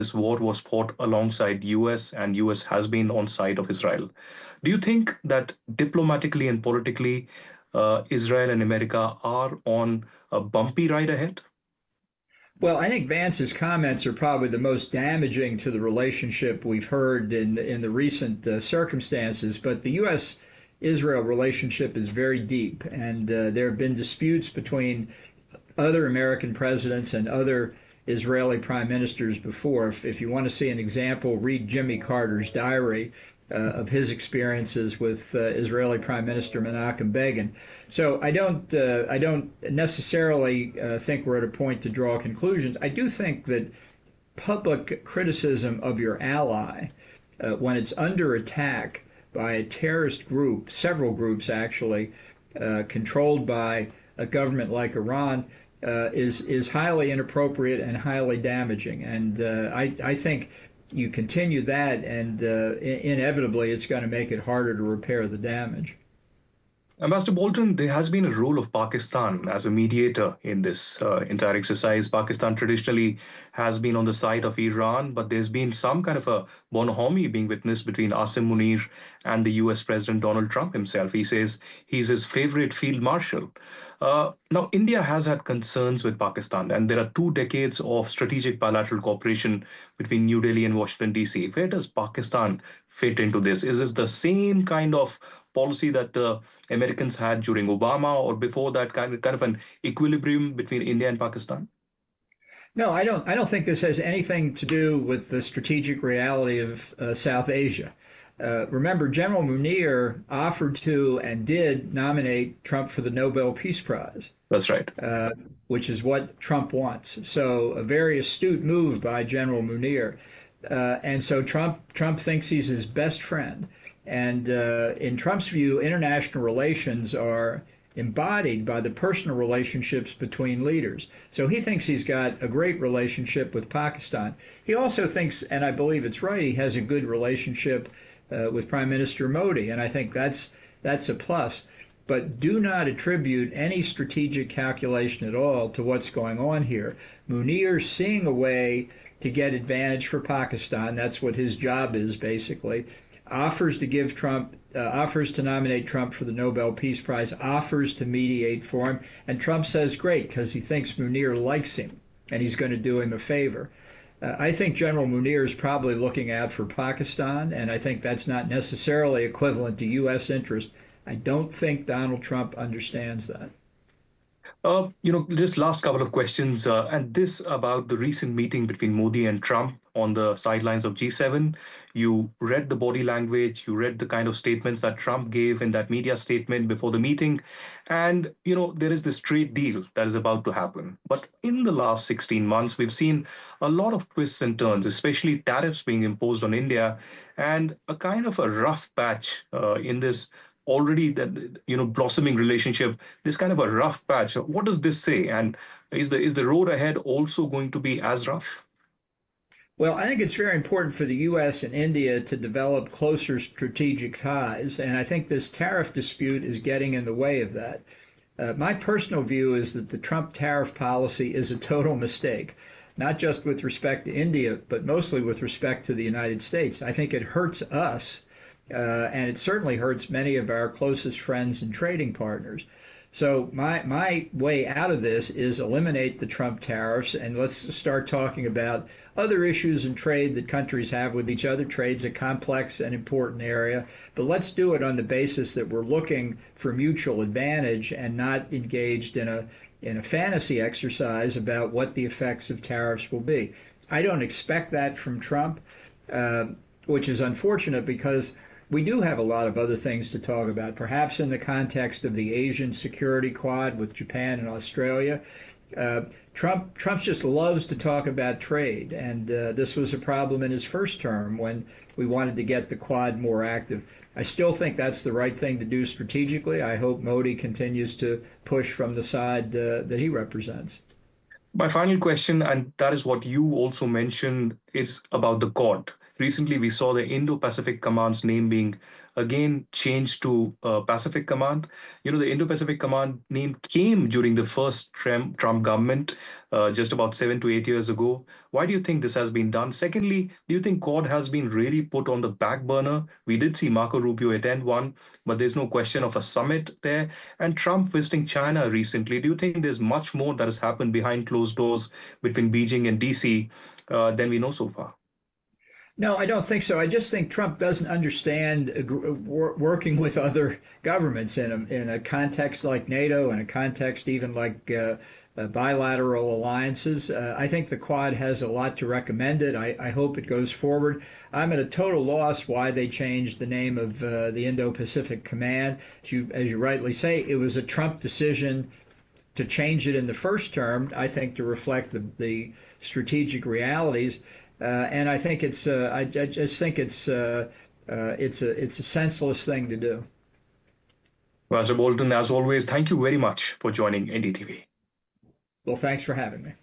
this war was fought alongside US and US has been on side of Israel. Do you think that diplomatically and politically, Israel and America are on a bumpy ride ahead? Well, I think Vance's comments are probably the most damaging to the relationship we've heard in the recent circumstances. But the U.S. Israel relationship is very deep, and there have been disputes between other American presidents and other Israeli prime ministers before. If you want to see an example, read Jimmy Carter's diary of his experiences with Israeli Prime Minister Menachem Begin. So I don't necessarily think we're at a point to draw conclusions. I do think that public criticism of your ally, when it's under attack by a terrorist group, several groups actually, controlled by a government like Iran, is highly inappropriate and highly damaging. And I think you continue that, and inevitably it's going to make it harder to repair the damage. Ambassador Bolton, there has been a role of Pakistan as a mediator in this entire exercise. Pakistan traditionally has been on the side of Iran, but there's been some kind of a bonhomie being witnessed between Asim Munir and the US President Donald Trump himself. He says he's his favorite field marshal. Now, India has had concerns with Pakistan, and there are 2 decades of strategic bilateral cooperation between New Delhi and Washington, D.C. Where does Pakistan fit into this? Is this the same kind of policy that the Americans had during Obama, or before that, kind of an equilibrium between India and Pakistan? No, I don't think this has anything to do with the strategic reality of South Asia. Remember, General Munir offered to and did nominate Trump for the Nobel Peace Prize, That's right. which is what Trump wants. So a very astute move by General Munir. And so Trump thinks he's his best friend. And in Trump's view, international relations are embodied by the personal relationships between leaders. So he thinks he's got a great relationship with Pakistan. He also thinks, and I believe it's right, he has a good relationship with Prime Minister Modi, and I think that's a plus. But do not attribute any strategic calculation at all to what's going on here. Munir seeing a way to get advantage for Pakistan, that's what his job is basically, offers to nominate Trump for the Nobel Peace Prize, offers to mediate for him, and Trump says great because he thinks Munir likes him and he's going to do him a favor. I think General Munir is probably looking out for Pakistan, and I think that's not necessarily equivalent to U.S. interest. I don't think Donald Trump understands that. Just last couple of questions, and this about the recent meeting between Modi and Trump on the sidelines of G7. You read the body language, you read the kind of statements that Trump gave in that media statement before the meeting, and there is this trade deal that is about to happen. But in the last 16 months, we've seen a lot of twists and turns, especially tariffs being imposed on India, and a kind of a rough patch in this already that blossoming relationship, this kind of a rough patch. What does this say, and is the road ahead also going to be as rough? Well, I think it's very important for the U.S. and India to develop closer strategic ties, and I think this tariff dispute is getting in the way of that. My personal view is that the Trump tariff policy is a total mistake, not just with respect to India, but mostly with respect to the United States. I think it hurts us, and it certainly hurts many of our closest friends and trading partners. So my way out of this is eliminate the Trump tariffs, and let's start talking about other issues in trade that countries have with each other. Trade's a complex and important area, but let's do it on the basis that we're looking for mutual advantage and not engaged in a fantasy exercise about what the effects of tariffs will be. I don't expect that from Trump, which is unfortunate because we do have a lot of other things to talk about, perhaps in the context of the Asian Security Quad with Japan and Australia. Trump just loves to talk about trade, and this was a problem in his first term when we wanted to get the Quad more active. I still think that's the right thing to do strategically. I hope Modi continues to push from the side that he represents. My final question, and that is what you also mentioned, is about the Quad. recently we saw the Indo-Pacific Command's name being again changed to Pacific Command. The Indo-Pacific Command name came during the first Trump government, just about 7 to 8 years ago. Why do you think this has been done? Secondly, do you think Quad has been really put on the back burner? We did see Marco Rubio attend one, but there's no question of a summit there. And Trump visiting China recently, do you think there's much more that has happened behind closed doors between Beijing and DC than we know so far? No, I don't think so. I just think Trump doesn't understand working with other governments in a context like NATO, in a context even like bilateral alliances. I think the Quad has a lot to recommend it. I hope it goes forward. I'm at a total loss why they changed the name of the Indo-Pacific Command. As you rightly say, it was a Trump decision to change it in the first term, I think, to reflect the strategic realities. And I think I just think it's a senseless thing to do. Well, Mr. Bolton, as always, thank you very much for joining NDTV. Well, thanks for having me.